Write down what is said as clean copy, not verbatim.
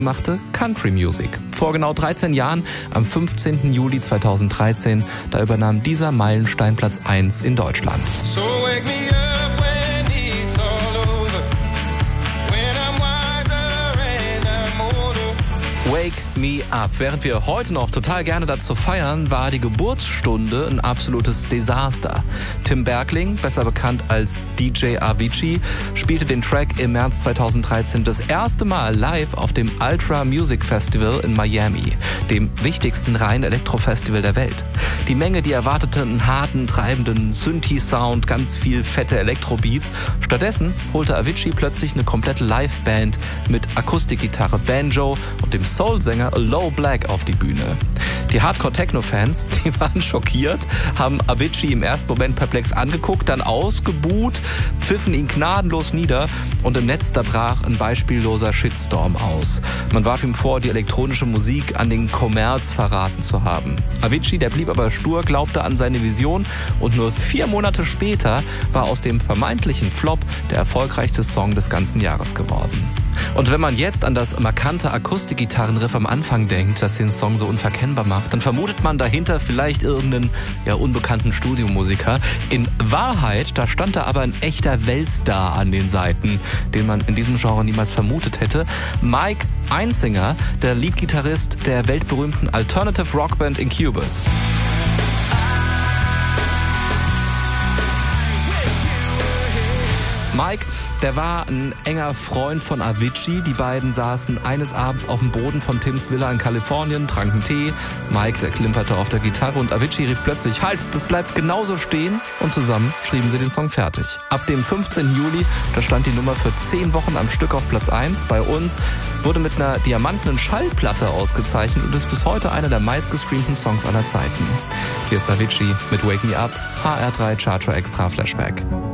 machte Country Music. Vor genau 13 Jahren, am 15. Juli 2013, da übernahm dieser Meilenstein Platz 1 in Deutschland. So wake me up when it's all over, when I'm wiser and I'm older. Wake Me Up. Während wir heute noch total gerne dazu feiern, war die Geburtsstunde ein absolutes Desaster. Tim Bergling, besser bekannt als DJ Avicii, spielte den Track im März 2013 das erste Mal live auf dem Ultra Music Festival in Miami, dem wichtigsten reinen Elektrofestival der Welt. Die Menge, die erwartete einen harten, treibenden Synthi-Sound, ganz viel fette Elektrobeats. Stattdessen holte Avicii plötzlich eine komplette Liveband mit Akustikgitarre, Banjo und dem Soul-Sänger Low Black auf die Bühne. Die Hardcore-Techno-Fans, die waren schockiert, haben Avicii im ersten Moment perplex angeguckt, dann ausgebuht, pfiffen ihn gnadenlos nieder und im Netz da brach ein beispielloser Shitstorm aus. Man warf ihm vor, die elektronische Musik an den Kommerz verraten zu haben. Avicii, der blieb aber stur, glaubte an seine Vision und nur 4 Monate später war aus dem vermeintlichen Flop der erfolgreichste Song des ganzen Jahres geworden. Und wenn man jetzt an das markante Akustikgitarrenriff am Anfang denkt, das den Song so unverkennbar macht, dann vermutet man dahinter vielleicht irgendeinen unbekannten Studiomusiker. In Wahrheit, da stand da aber ein echter Weltstar an den Seiten, den man in diesem Genre niemals vermutet hätte. Mike Einzinger, der Leadgitarrist der weltberühmten Alternative Rockband Incubus. Mike, der war ein enger Freund von Avicii. Die beiden saßen eines Abends auf dem Boden von Tims Villa in Kalifornien, tranken Tee. Mike, der klimperte auf der Gitarre und Avicii rief plötzlich: Halt, das bleibt genauso stehen. Und zusammen schrieben sie den Song fertig. Ab dem 15. Juli, da stand die Nummer für 10 Wochen am Stück auf Platz 1. Bei uns wurde mit einer diamantenen Schallplatte ausgezeichnet und ist bis heute einer der meistgestreamten Songs aller Zeiten. Hier ist Avicii mit Wake Me Up, HR3 Charger Extra Flashback.